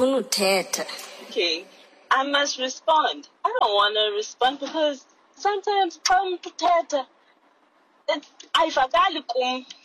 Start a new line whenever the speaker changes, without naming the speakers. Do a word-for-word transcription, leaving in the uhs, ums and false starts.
ufuna uthetha.
Okay, I must respond. I don't want to respond because sometimes xa umuntu uthetha ayivakali kum.